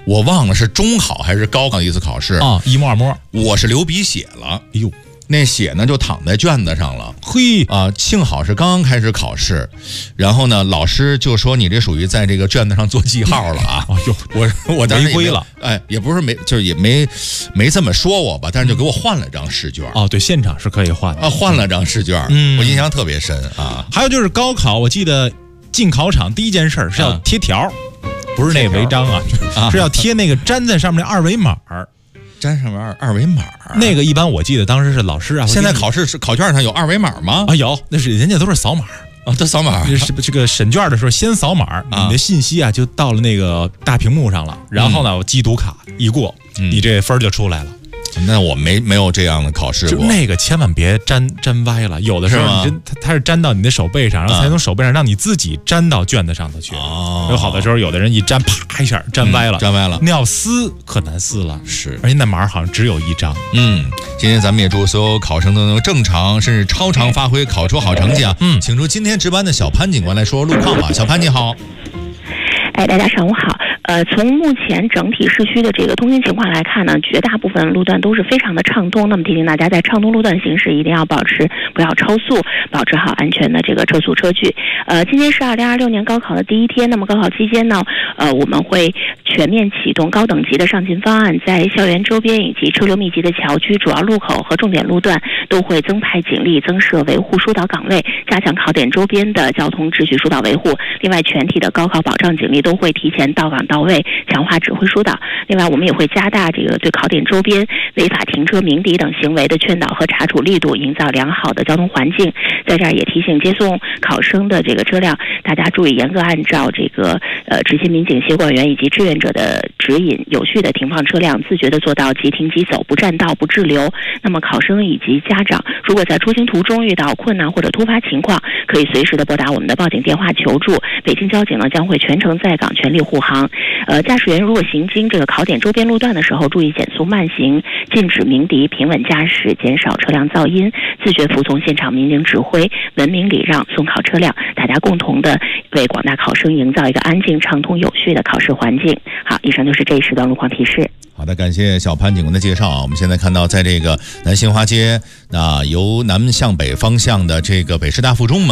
我忘了是中考还是高考一次考试啊，一模二模。 我是流鼻血了， 哎呦， 那血呢就躺在卷子上了。 嘿啊，幸好是刚刚开始考试，然后呢，老师就说你这属于在这个卷子上做记号了啊。 哎呦， 我当时违规了， 哎，也不是就是也没这么说我吧，但是就给我换了张试卷。 哦，对，现场是可以换的啊，换了张试卷，我印象特别深啊。 还有就是高考，我记得进考场第一件事是要贴条。不是那个违章啊，是要贴那个粘在上面的二维码， 粘上面二维码。 那个一般我记得当时是老师啊。 现在考卷上有二维码吗？ 啊，有，那是人家都是扫码啊，都扫码。 这个审卷的时候先扫码，你的信息啊就到了那个大屏幕上了，然后呢，我机读卡一过，你这分就出来了。 那我没有这样的考试过， 就那个千万别粘歪了，有的时候它是粘到你的手背上，然后才从手背上让你自己粘到卷子上头去。有好的时候，有的人一粘，啪一下粘歪了，那要撕可难撕了。 是， 而且那码好像只有一张。 今天咱们也祝所有考生都能正常甚至超常发挥，考出好成绩啊！请出今天值班的小潘警官来说路况吧。小潘你好。 哎，大家上午好。从目前整体市区的这个通行情况来看呢，绝大部分路段都是非常的畅通。那么提醒大家，在畅通路段行驶一定要保持不要超速，保持好安全的这个车速车距。今天是2026年高考的第一天，那么高考期间呢，我们会全面启动高等级的上进方案，在校园周边以及车流密集的桥区、主要路口和重点路段都会增派警力，增设维护疏导岗位，加强考点周边的交通秩序疏导维护。另外，全体的高考保障警力都会提前到岗到位，强化指挥疏导。另外，我们也会加大这个对考点周边违法停车、鸣笛等行为的劝导和查处力度，营造良好的交通环境。在这儿也提醒接送考生的这个车辆，大家注意严格按照这个执勤民警、协管员以及志愿者的指引，有序的停放车辆，自觉的做到即停即走，不占道、不滞留。那么考生以及家长，如果在出行途中遇到困难或者突发情况，可以随时的拨打我们的报警电话求助。北京交警呢将会全程在岗，全力护航。驾驶员如果行经这个考点周边路段的时候，注意减速慢行，禁止鸣笛，平稳驾驶，减少车辆噪音，自觉服从现场民警指挥，文明礼让送考车辆。大家共同的为广大考生营造一个安静、畅通、有序的考试环境。好，以上就是这一时段路况提示。 好的，感谢小潘警官的介绍啊。我们现在看到，在这个南新华街，那由南向北方向的这个北师大附中门。